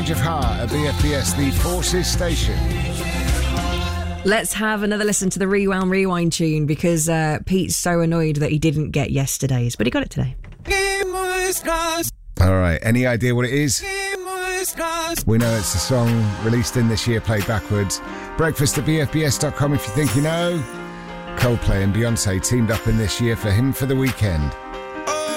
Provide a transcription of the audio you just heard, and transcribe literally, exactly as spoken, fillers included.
Change of Heart at B F B S, the Forces Station. Let's have another listen to the Rewound Rewind tune because uh, Pete's so annoyed that he didn't get yesterday's, but he got it today. All right, any idea what it is? We know it's a song released in this year, played backwards. Breakfast at b f b s dot com if you think you know. Coldplay and Beyonce teamed up in this year for Him for the Weekend.